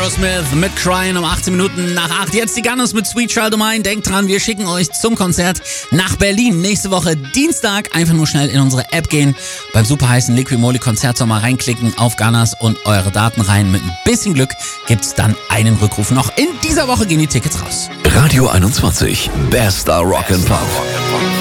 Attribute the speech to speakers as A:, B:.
A: Aerosmith mit Crying um 18 Minuten nach 8. Jetzt die Gunners mit Sweet Child O' Mine. Denkt dran, wir schicken euch zum Konzert nach Berlin. Nächste Woche Dienstag. Einfach nur schnell in unsere App gehen. Beim super heißen Liqui Moly Konzertsommer reinklicken auf Gunners und eure Daten rein. Mit ein bisschen Glück gibt's dann einen Rückruf. Noch in dieser Woche gehen die Tickets raus.
B: Radio 21. Bester Rock and Pop.